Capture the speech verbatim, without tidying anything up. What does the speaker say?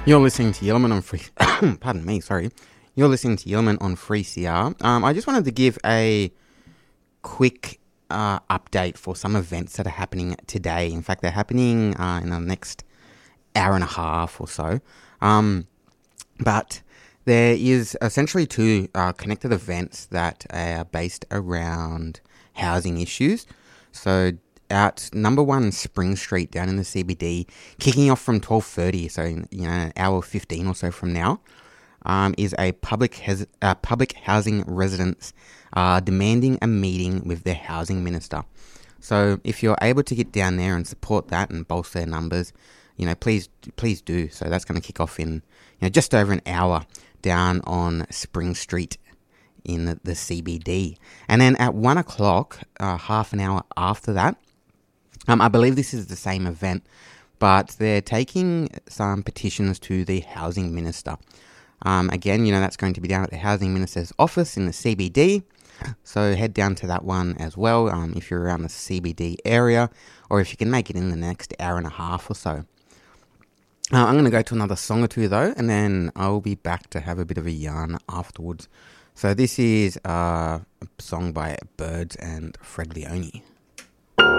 You're listening to Yellman on Free... Pardon me, sorry. You're listening to Yellman on three C R. Um, I just wanted to give a quick uh, update for some events that are happening today. In fact, they're happening uh, in the next hour and a half or so. Um, but there is essentially two uh, connected events that are based around housing issues. So at number one Spring Street down in the C B D, kicking off from twelve thirty, so you know an hour fifteen or so from now, um, is a public has, uh, public housing residents uh, demanding a meeting with their housing minister. So if you're able to get down there and support that and bolster their numbers, you know please please do. So that's going to kick off in you know just over an hour down on Spring Street in the, the C B D, and then at one o'clock, uh, half an hour after that. Um, I believe this is the same event, but they're taking some petitions to the housing minister. Um, again, you know, that's going to be down at the housing minister's office in the C B D. So head down to that one as well um, if you're around the C B D area, or if you can make it in the next hour and a half or so. Uh, I'm going to go to another song or two though, and then I'll be back to have a bit of a yarn afterwards. So this is uh, a song by Birds and Fred Leone.